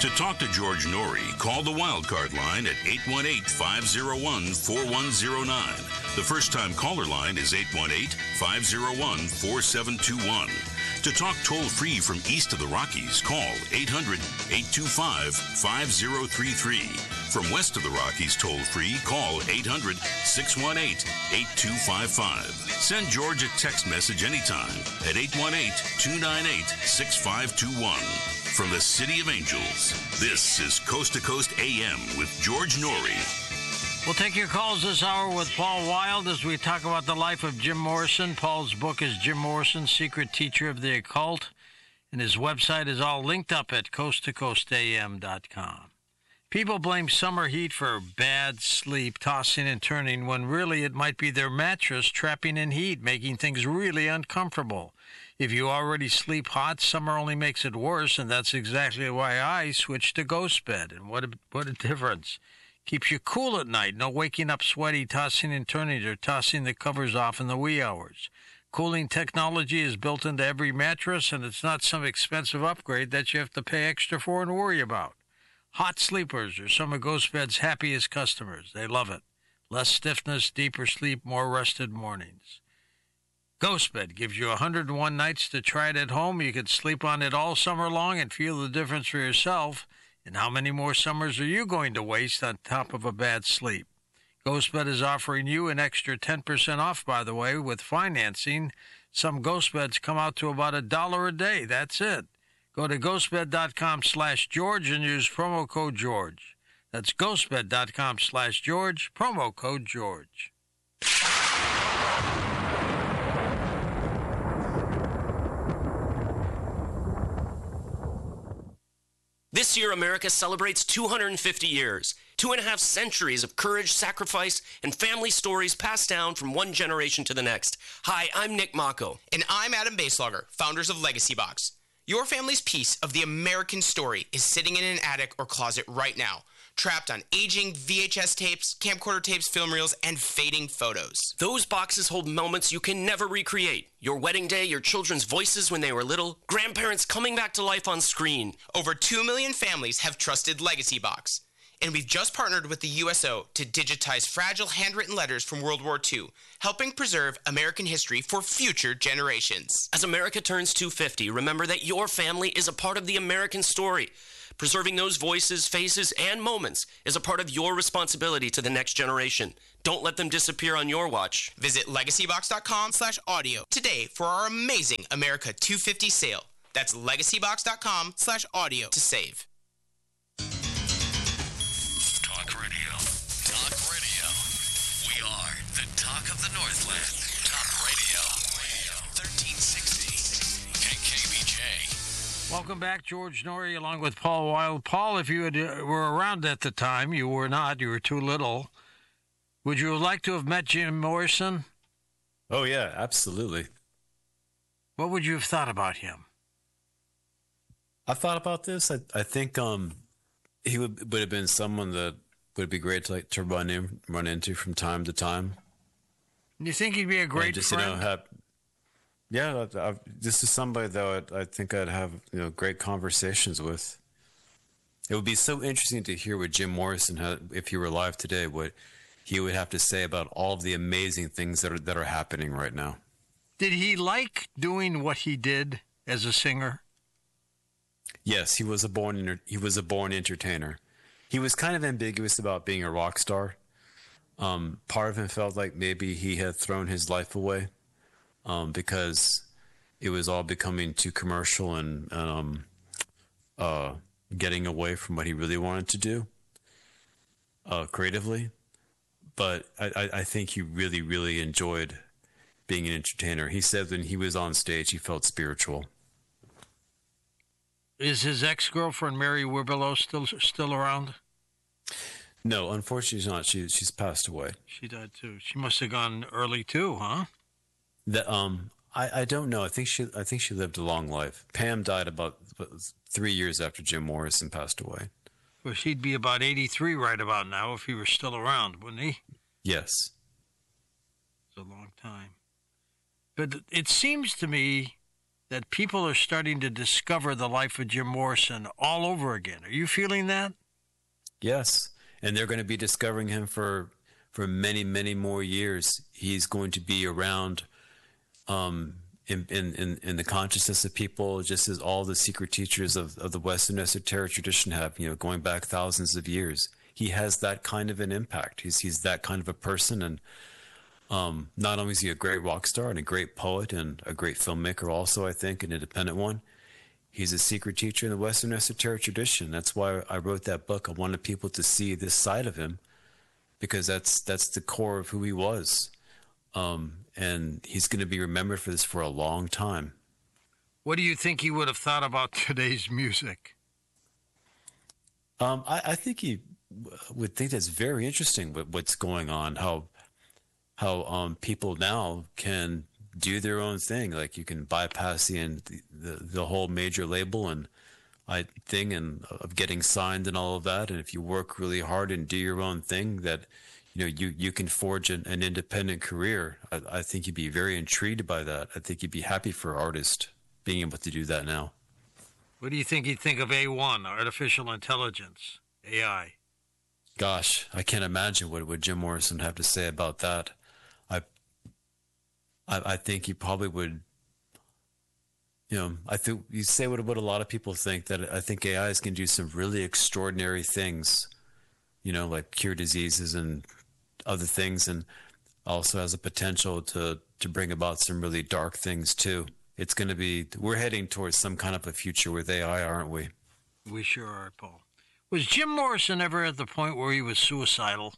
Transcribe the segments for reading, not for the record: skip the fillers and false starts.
To talk to George Norrie, call the Wildcard line at 818-501-4109. The first-time caller line is 818-501-4721. To talk toll-free from east of the Rockies, call 800-825-5033. From west of the Rockies toll-free, call 800-618-8255. Send George a text message anytime at 818-298-6521. From the City of Angels, this is Coast to Coast AM with George Norrie. We'll take your calls this hour with Paul Wild as we talk about the life of Jim Morrison. Paul's book is Jim Morrison, Secret Teacher of the Occult, and his website is all linked up at coasttocoastam.com. People blame summer heat for bad sleep, tossing and turning, when really it might be their mattress trapping in heat, making things really uncomfortable. If you already sleep hot, summer only makes it worse, and that's exactly why I switched to Ghost Bed. And what a difference. Keeps you cool at night, no waking up sweaty, tossing and turning, or tossing the covers off in the wee hours. Cooling technology is built into every mattress, and it's not some expensive upgrade that you have to pay extra for and worry about. Hot sleepers are some of Ghost Bed's happiest customers. They love it. Less stiffness, deeper sleep, more rested mornings. Ghost Bed gives you 101 nights to try it at home. You can sleep on it all summer long and feel the difference for yourself. And how many more summers are you going to waste on top of a bad sleep? Ghost Bed is offering you an extra 10% off, by the way, with financing. Some Ghost Beds come out to about $1 a day. That's it. Go to ghostbed.com/George and use promo code George. That's ghostbed.com/George, promo code George. This year, America celebrates 250 years, 2.5 centuries of courage, sacrifice, and family stories passed down from one generation to the next. Hi, I'm Nick Mako. And I'm Adam Baselogger, founders of Legacy Box. Your family's piece of the American story is sitting in an attic or closet right now, trapped on aging VHS tapes, camcorder tapes, film reels, and fading photos. Those boxes hold moments you can never recreate. Your wedding day, your children's voices when they were little, grandparents coming back to life on screen. Over 2 million families have trusted Legacy Box. And we've just partnered with the USO to digitize fragile handwritten letters from World War II, helping preserve American history for future generations. As America turns 250, remember that your family is a part of the American story. Preserving those voices, faces, and moments is a part of your responsibility to the next generation. Don't let them disappear on your watch. Visit legacybox.com/audio today for our amazing America 250 sale. That's legacybox.com/audio to save. Talk radio. Talk radio. We are the talk of the Northland. Talk radio. 1360 KKBJ. Welcome back, George Norrie, along with Paul Wild. Paul, if you were around at the time, you were not. You were too little. Would you have liked to have met Jim Morrison? Oh, yeah, absolutely. What would you have thought about him? I thought about this. I think he would have been someone that would be great to run into from time to time. You think he'd be a great friend? This is somebody that I think I'd have great conversations with. It would be so interesting to hear what Jim Morrison had, if he were alive today, what he would have to say about all of the amazing things that are happening right now. Did he like doing what he did as a singer? Yes, he was a born entertainer. He was kind of ambiguous about being a rock star. Part of him felt like maybe he had thrown his life away because it was all becoming too commercial and getting away from what he really wanted to do creatively. But I think he really, really enjoyed being an entertainer. He said when he was on stage, he felt spiritual. Is his ex-girlfriend Mary Wibelow still around? No, unfortunately she's not. She's passed away. She died too. She must have gone early too, huh? I don't know. I think she lived a long life. Pam died about 3 years after Jim Morrison passed away. Well, he'd be about 83 right about now if he were still around, wouldn't he? Yes. It's a long time. But it seems to me that people are starting to discover the life of Jim Morrison all over again. Are you feeling that? Yes, and they're going to be discovering him for many, many more years. He's going to be around in the consciousness of people, just as all the secret teachers of the Western esoteric tradition have, going back thousands of years. He has that kind of an impact. He's that kind of a person, and not only is he a great rock star and a great poet and a great filmmaker, also I think an independent one. He's a secret teacher in the Western esoteric tradition. That's why I wrote that book. I wanted people to see this side of him, because that's the core of who he was. And he's going to be remembered for this for a long time. What do you think he would have thought about today's music? I think he would think that's very interesting what's going on, how people now can do their own thing. Like, you can bypass the whole major label and thing and of getting signed and all of that. And if you work really hard and do your own thing, that you can forge an independent career. I think you'd be very intrigued by that. I think you'd be happy for artists being able to do that now. What do you think he'd think of A1, artificial intelligence, AI? Gosh, I can't imagine what Jim Morrison would have to say about that. I think he probably would, I think you say what a lot of people think, that I think AIs can do some really extraordinary things, like cure diseases and other things, and also has a potential to bring about some really dark things too. It's going to be, we're heading towards some kind of a future with AI, aren't we? We sure are, Paul. Was Jim Morrison ever at the point where he was suicidal?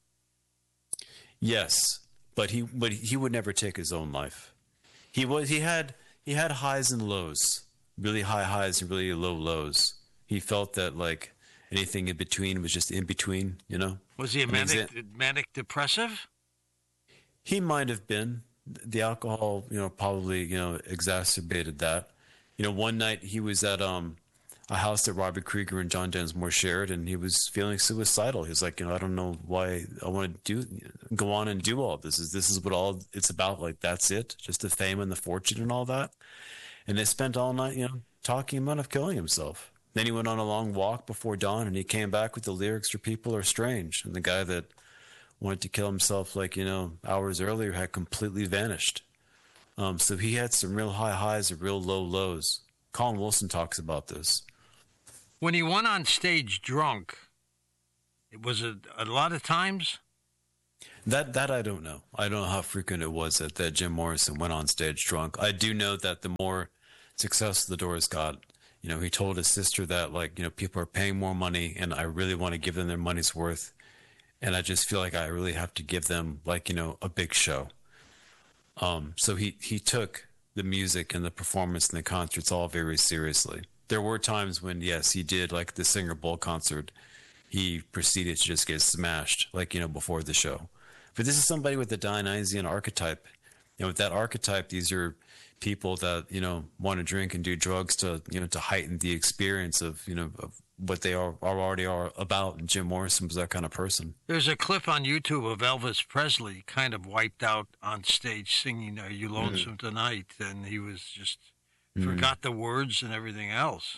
Yes, but he would never take his own life. He had highs and lows, really high highs and really low lows. He felt that like anything in between was just in between, Was he a manic depressive? He might have been. The alcohol, probably, exacerbated that. One night he was at a house that Robert Krieger and John Densmore shared, and he was feeling suicidal. He was like, I don't know why I want to go on and do all this. This is what all it's about. Like, that's it, just the fame and the fortune and all that. And they spent all night, talking about killing himself. Then he went on a long walk before dawn, and he came back with the lyrics for People Are Strange. And the guy that wanted to kill himself, hours earlier, had completely vanished. So he had some real high highs and real low lows. Colin Wilson talks about this. When he went on stage drunk, was it a lot of times? That I don't know. I don't know how frequent it was that Jim Morrison went on stage drunk. I do know that the more successful the Doors got, he told his sister that, people are paying more money, and I really want to give them their money's worth. And I just feel like I really have to give them, a big show. So he took the music and the performance and the concerts all very seriously. There were times when, yes, he did, like the Singer Bowl concert, he proceeded to just get smashed, before the show. But this is somebody with the Dionysian archetype. With that archetype, these are people that, want to drink and do drugs to heighten the experience of what they already are about. And Jim Morrison was that kind of person. There's a clip on YouTube of Elvis Presley kind of wiped out on stage singing Are You Lonesome Tonight? And he was just forgot the words and everything else.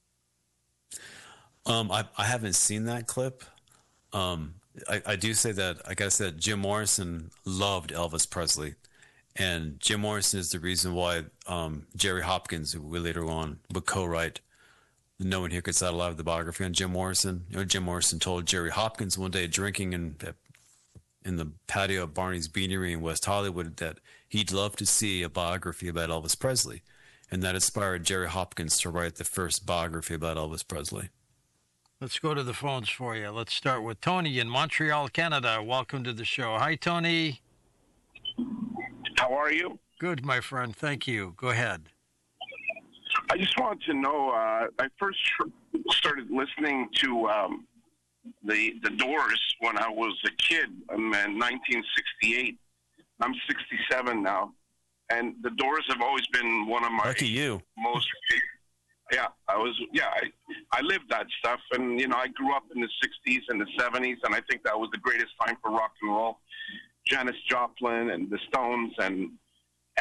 I haven't seen that clip. I do say that, like I said, Jim Morrison loved Elvis Presley. And Jim Morrison is the reason why Jerry Hopkins, who we later on would co-write No One Here Could Settle Out of the biography on Jim Morrison. Jim Morrison told Jerry Hopkins one day drinking in the patio of Barney's Beanery in West Hollywood that he'd love to see a biography about Elvis Presley. And that inspired Jerry Hopkins to write the first biography about Elvis Presley. Let's go to the phones for you. Let's start with Tony in Montreal, Canada. Welcome to the show. Hi, Tony. How are you? Good, my friend. Thank you. Go ahead. I just wanted to know, I first started listening to the Doors when I was a kid in 1968. I'm 67 now. And the Doors have always been one of my Lucky you. most... Yeah, I lived that stuff. And, I grew up in the 60s and the 70s, and I think that was the greatest time for rock and roll. Janis Joplin and the Stones and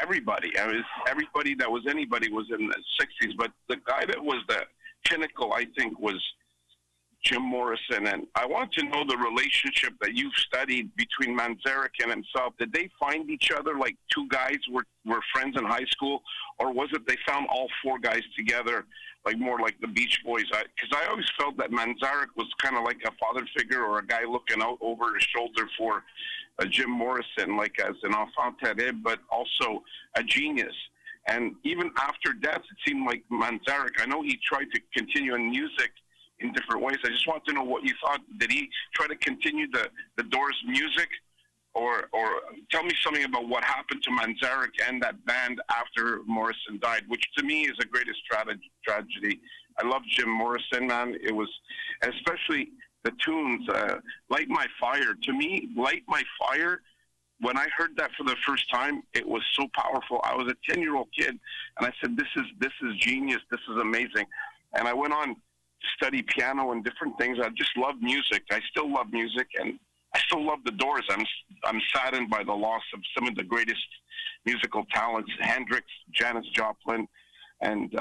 everybody. I mean, everybody that was anybody was in the 60s, but the guy that was the pinnacle, I think, was Jim Morrison. And I want to know the relationship that you've studied between Manzarek and himself. Did they find each other like two guys were friends in high school, or was it they found all four guys together, like more like the Beach Boys? Because I always felt that Manzarek was kind of like a father figure or a guy looking out over his shoulder for Jim Morrison, like as an enfant terrible, but also a genius. And even after death, it seemed like Manzarek, I know he tried to continue in music in different ways. I just want to know what you thought. Did he try to continue the Doors music, or tell me something about what happened to Manzarek and that band after Morrison died, which to me is the greatest tragedy. I love Jim Morrison, man. It was, especially the tunes, Light My Fire. To me, Light My Fire, when I heard that for the first time, it was so powerful. I was a 10-year-old kid, and I said, this is genius. This is amazing. And I went on study piano and different things. I just love music. I still love music, and I still love the Doors. I'm saddened by the loss of some of the greatest musical talents: Hendrix, Janis Joplin, and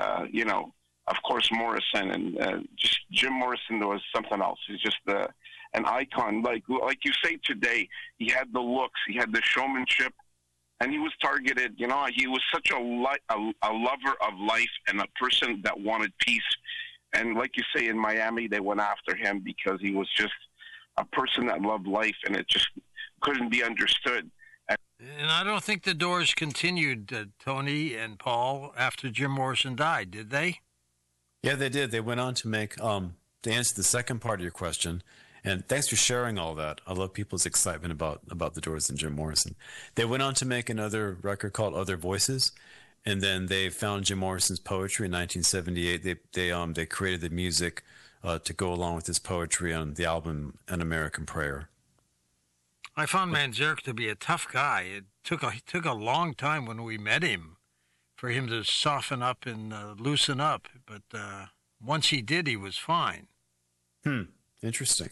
of course Morrison. And just Jim Morrison was something else. He's just an icon. Like you say today, he had the looks, he had the showmanship, and he was targeted. He was such a lover of life and a person that wanted peace. And like you say, in Miami, they went after him because he was just a person that loved life, and it just couldn't be understood. And I don't think the Doors continued, Tony and Paul, after Jim Morrison died, did they? Yeah, they did. They went on to make, to answer the second part of your question, and thanks for sharing all that. I love people's excitement about the Doors and Jim Morrison. They went on to make another record called Other Voices. And then they found Jim Morrison's poetry in 1978. They created the music to go along with his poetry on the album An American Prayer. I found Manzarek to be a tough guy. It took a long time when we met him for him to soften up and loosen up. But once he did, he was fine. Interesting.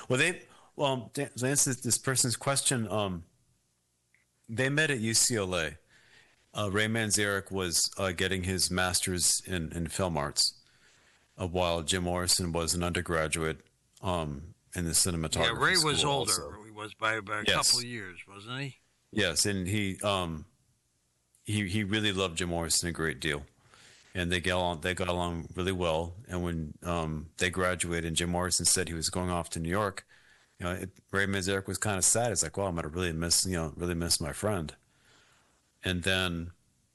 Well, to answer this person's question, they met at UCLA. Ray Manzarek was getting his master's in film arts, while Jim Morrison was an undergraduate in the cinematography. Yeah, Ray was school older. also. He was by a couple of years, wasn't he? Yes, and he really loved Jim Morrison a great deal, and they got along really well. And when they graduated, and Jim Morrison said he was going off to New York, Ray Manzarek was kind of sad. It's like, well, I'm gonna really miss my friend. And then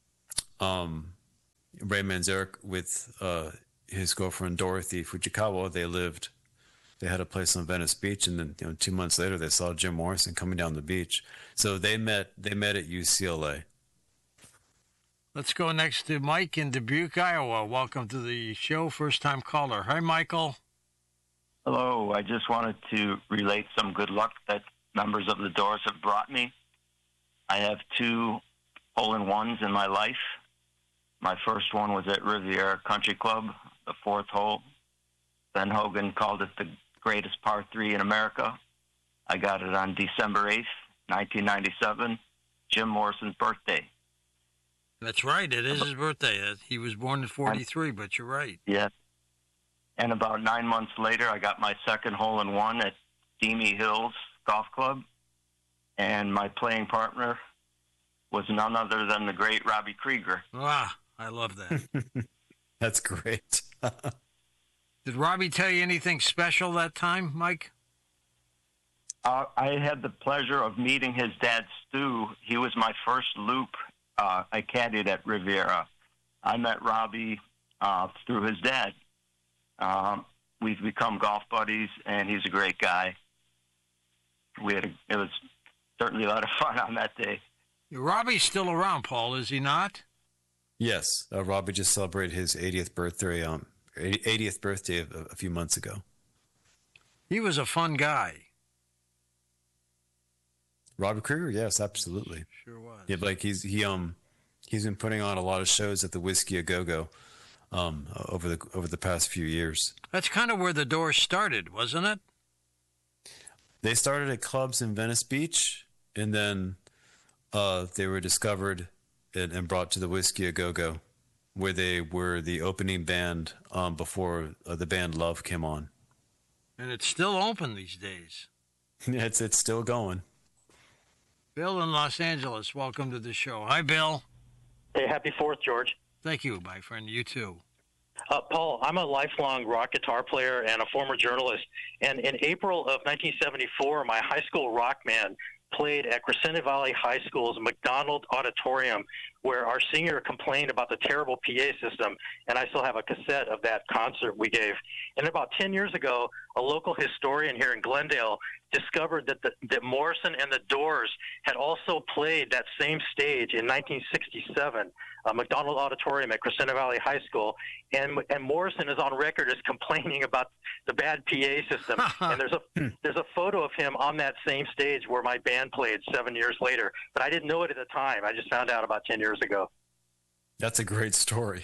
Ray Manzarek with his girlfriend Dorothy Fujikawa, they had a place on Venice Beach, and then 2 months later they saw Jim Morrison coming down the beach. So they met at UCLA. Let's go next to Mike in Dubuque, Iowa. Welcome to the show, first time caller. Hi, Michael. Hello. I just wanted to relate some good luck that members of the Doors have brought me. I have 2 hole-in-ones in my life. My first one was at Riviera Country Club, the 4th hole. Ben Hogan called it the greatest par 3 in America. I got it on December 8th, 1997, Jim Morrison's birthday. That's right. It is his birthday. He was born in 43, but you're right. Yeah. And about 9 months later, I got my second hole-in-one at Deemy Hills Golf Club. And my playing partner was none other than the great Robbie Krieger. Ah, I love that. That's great. Did Robbie tell you anything special that time, Mike? I had the pleasure of meeting his dad, Stu. He was my first loop. I caddied at Riviera. I met Robbie through his dad. We've become golf buddies, and he's a great guy. It was certainly a lot of fun on that day. Robbie's still around, Paul, is he not? Yes, Robbie just celebrated his 80th birthday. 80th birthday a few months ago. He was a fun guy. Robbie Krieger, yes, absolutely. Sure was. Yeah, like he's been putting on a lot of shows at the Whiskey A Go Go over the past few years. That's kind of where the Doors started, wasn't it? They started at clubs in Venice Beach, and then they were discovered and brought to the Whiskey A Go-Go, where they were the opening band before the band Love came on. And it's still open these days. It's still going. Bill in Los Angeles, welcome to the show. Hi, Bill. Hey, happy 4th, George. Thank you, my friend. You too. Paul, I'm a lifelong rock guitar player and a former journalist. And in April of 1974, my high school rock band played at Crescenta Valley High School's McDonald Auditorium, where our singer complained about the terrible PA system, and I still have a cassette of that concert we gave. And about 10 years ago, a local historian here in Glendale discovered that Morrison and the Doors had also played that same stage in 1967, McDonald Auditorium at Crescenta Valley High School, and Morrison is on record as complaining about the bad PA system. And there's a photo of him on that same stage where my band played 7 years later, but I didn't know it at the time. I just found out about 10 years ago. That's a great story.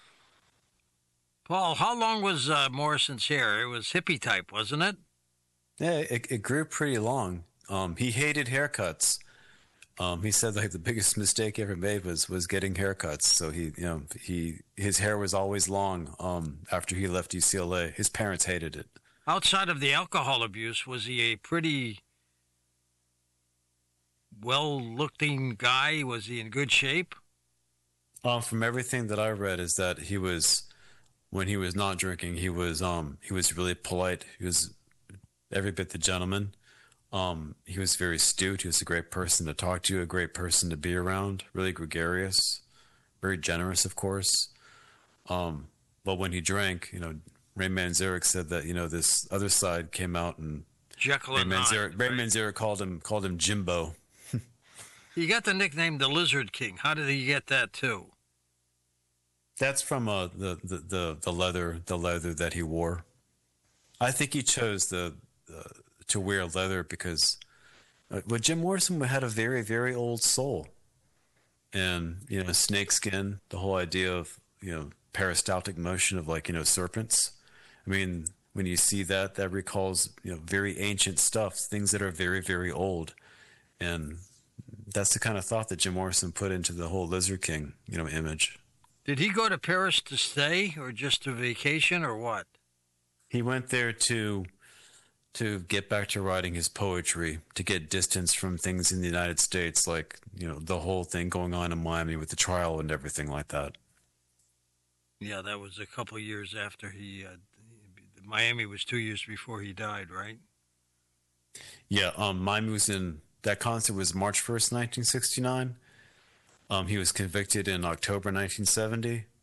Paul, how long was Morrison's hair? It was hippie type, wasn't it? Yeah, it grew pretty long. He hated haircuts. He said like the biggest mistake he ever made was getting haircuts. So his hair was always long. After he left UCLA, his parents hated it. Outside of the alcohol abuse, was he a pretty well-looking guy? Was he in good shape? From everything that I read, is that he was, when he was not drinking, he was really polite. He was every bit the gentleman. He was very astute. He was a great person to talk to, a great person to be around, really gregarious, very generous, of course. But when he drank, Ray Manzarek said that, this other side came out, and Jekyll Ray and Hyde. Ray Manzarek called him Jimbo. He got the nickname the Lizard King. How did he get that too? That's from the leather that he wore. I think he chose to wear leather because Jim Morrison had a very, very old soul, and snakeskin. The whole idea of peristaltic motion of serpents. I mean, when you see that recalls very ancient stuff, things that are very, very old, and that's the kind of thought that Jim Morrison put into the whole Lizard King image. Did he go to Paris to stay, or just to vacation, or what? He went there to get back to writing his poetry, to get distance from things in the United States, like, the whole thing going on in Miami with the trial and everything like that. Yeah, that was a couple of years after Miami was 2 years before he died, right? Yeah, Miami was that concert was March 1st, 1969. He was convicted in October 1970.